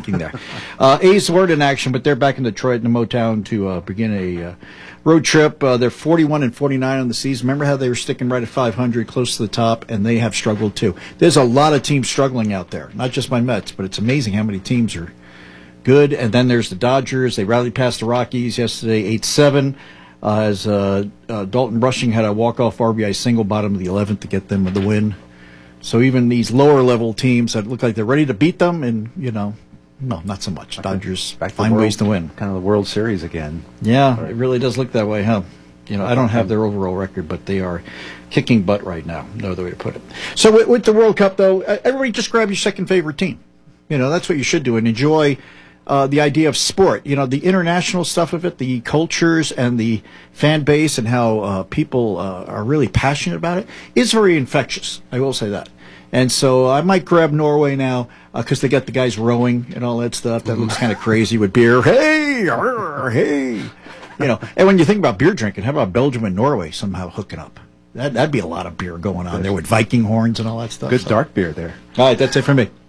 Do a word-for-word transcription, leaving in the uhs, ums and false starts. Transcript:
thinking there. Uh, A's weren't in action, but they're back in Detroit in the Motown to uh, begin a uh, road trip. Uh, they're forty-one and forty-nine on the season. Remember how they were sticking right at five hundred, close to the top, and they have struggled too. There's a lot of teams struggling out there, not just my Mets, but it's amazing how many teams are good. And then there's the Dodgers. They rallied past the Rockies yesterday, eight seven. Uh, as uh, uh, Dalton Rushing had a walk-off R B I single bottom of the eleventh to get them the win. So even these lower-level teams that look like they're ready to beat them, and, you know, no, not so much. Back Dodgers back to find world, ways to win. Kind of the World Series again. Yeah, right. It really does look that way, huh? You know, I don't have their overall record, but they are kicking butt right now. No other way to put it. So with, with the World Cup, though, everybody just grab your second favorite team. You know, that's what you should do, and enjoy Uh, the idea of sport, you know, the international stuff of it, the cultures and the fan base and how uh, people uh, are really passionate about it is very infectious. I will say that. And so I might grab Norway now because uh, they got the guys rowing and all that stuff. That looks kind of crazy with beer. Hey, arr, hey. You know, and when you think about beer drinking, how about Belgium and Norway somehow hooking up? That, that'd be a lot of beer going on there with Viking horns and all that stuff. Good so. dark beer there. All right, that's it for me.